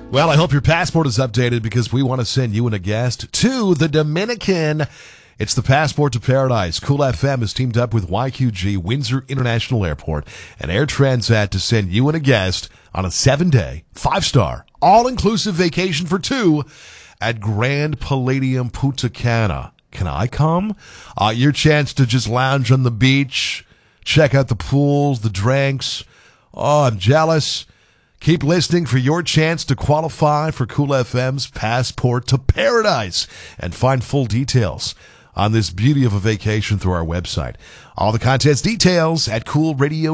Well, I hope your passport is updated because we want to send you and a guest to the Dominican. It's the Passport to Paradise. Cool FM has teamed up with YQG, Windsor International Airport, and Air Transat to send you and a guest on a 7-day, 5-star, all-inclusive vacation for two at Grand Palladium Punta Cana. Can I come? Your chance to just lounge on the beach, check out the pools, the drinks. Oh, I'm jealous. Keep listening for your chance to qualify for Cool FM's Passport to Paradise and find full details on this beauty of a vacation through our website. All the contest details at coolradio.com.